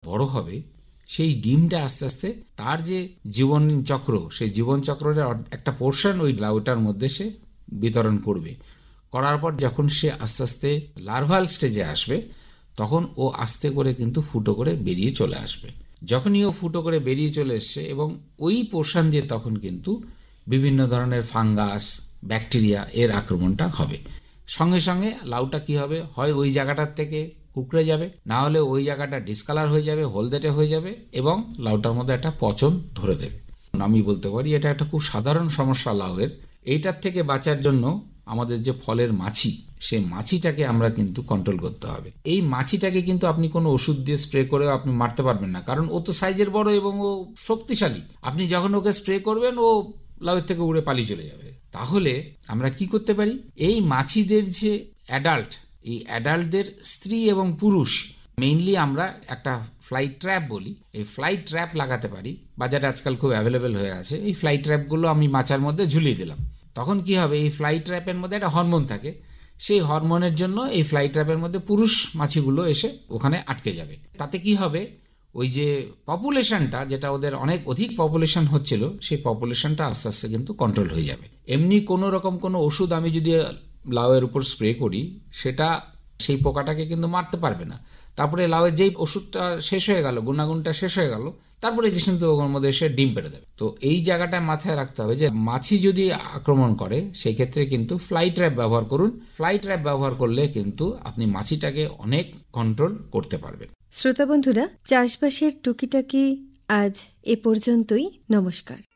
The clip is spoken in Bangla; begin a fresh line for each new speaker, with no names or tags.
বড় হবে, সেই ডিমটা আস্তে আস্তে তার যে জীবন চক্র, সেই জীবন চক্রের একটা পোর্শন ওই লাউটার মধ্যে সে বিতরণ করবে। করার পর যখন সে আস্তে আস্তে লার্ভাল স্টেজে আসবে, তখন ও আস্তে করে কিন্তু ফুটো করে বেরিয়ে চলে আসবে। যখনই ও ফুটো করে বেরিয়ে চলে এসছে এবং ওই পোর্শন দিয়ে তখন কিন্তু বিভিন্ন ধরনের ফাঙ্গাস, ব্যাকটেরিয়া এর আক্রমণটা হবে। সঙ্গে সঙ্গে লাউটা কি হবে, হয় ওই জায়গাটার থেকে কুকড়ে যাবে, না হলে ওই জায়গাটা ডিসকালার হয়ে যাবে, হলদেটে হয়ে যাবে এবং লাউটার মধ্যে একটা পচন ধরে দেবে। আমি বলতে পারি এটা একটা খুব সাধারণ সমস্যা লাউয়ের। এইটার থেকে বাঁচার জন্য আমাদের যে ফলের মাছি, সেই মাছিটাকে আমরা কিন্তু কন্ট্রোল করতে হবে। এই মাছিটাকে কিন্তু আপনি কোনো ওষুধ দিয়ে স্প্রে করেও আপনি মারতে পারবেন না, কারণ ও তো সাইজের বড় এবং ও শক্তিশালী। আপনি যখন ওকে স্প্রে করবেন ও লাউয়ের থেকে উড়ে পালিয়ে চলে যাবে। তাহলে আমরা কি করতে পারি, এই মাছিদের যে অ্যাডাল্ট, এই অ্যাডাল্টদের স্ত্রী এবং পুরুষ মেইনলি আমরা একটা ফ্লাই ট্র্যাপ বলি, এই ফ্লাই ট্র্যাপ লাগাতে পারি। বাজারে আজকাল খুব অ্যাভেলেবেল হয়ে আছে। এই ফ্লাই ট্র্যাপগুলো আমি মাচার মধ্যে ঝুলিয়ে দিলাম। তখন কি হবে, এই ফ্লাই ট্র্যাপের মধ্যে একটা হরমোন থাকে, সেই হরমোনের জন্য এই ফ্লাই ট্র্যাপের মধ্যে পুরুষ মাছিগুলো এসে ওখানে আটকে যাবে। তাতে কি হবে, ওই যে পপুলেশনটা, যেটা ওদের অনেক অধিক পপুলেশন হচ্ছিল, সেই পপুলেশনটা আস্তে আস্তে কিন্তু কন্ট্রোল হয়ে যাবে। এমনি কোনো রকম কোনো ওষুধ আমি যদি লাউয়ের উপর স্প্রে করি, সেটা সেই পোকাটাকে কিন্তু মারতে পারবে না। তারপরে লাউয়ের যেই ওষুধটা শেষ হয়ে গেল, গুণাগুণটা শেষ হয়ে গেল, তারপরে কিন্তু ওর মধ্যে এসে ডিম পেড়ে দেবে। তো এই জায়গাটায় মাথায় রাখতে হবে যে মাছি যদি আক্রমণ করে, সেই ক্ষেত্রে কিন্তু ফ্লাই ট্র্যাপ ব্যবহার করুন। ফ্লাই ট্র্যাপ ব্যবহার করলে কিন্তু আপনি মাছিটাকে অনেক কন্ট্রোল করতে পারবেন।
শ্রোতা বন্ধুরা, চাষবাসের টুকিটাকি আজ এ পর্যন্তই। নমস্কার।